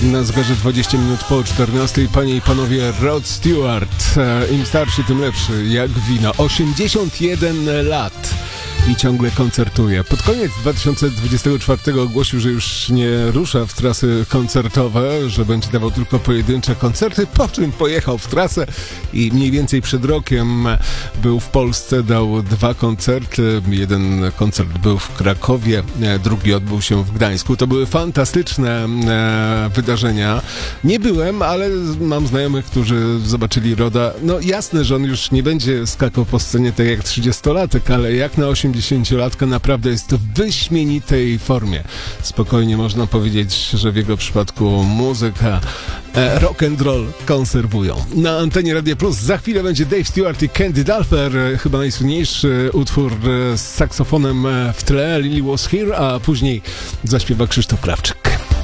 Na zegarze 20 minut po 14. Panie i panowie, Rod Stewart. Im starszy, tym lepszy, jak wino. 81 lat. I ciągle koncertuje. Pod koniec 2024 ogłosił, że już nie rusza w trasy koncertowe, że będzie dawał tylko pojedyncze koncerty, po czym pojechał w trasę i mniej więcej przed rokiem był w Polsce, dał 2 koncerty. Jeden koncert był w Krakowie, drugi odbył się w Gdańsku. To były fantastyczne wydarzenia. Nie byłem, ale mam znajomych, którzy zobaczyli Roda. No jasne, że on już nie będzie skakał po scenie tak jak 30-latek, ale jak na 80-latka naprawdę jest w wyśmienitej formie. Spokojnie można powiedzieć, że w jego przypadku muzyka rock and roll konserwują. Na antenie Radia Plus za chwilę będzie Dave Stewart i Candy Dulfer, chyba najsłynniejszy utwór z saksofonem w tle, Lily Was Here, a później zaśpiewa Krzysztof Krawczyk.